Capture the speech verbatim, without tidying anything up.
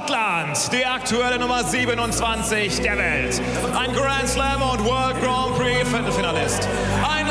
Schottland, die aktuelle Nummer siebenundzwanzig der Welt. Ein Grand Slam und World Grand Prix Viertelfinalist. Ein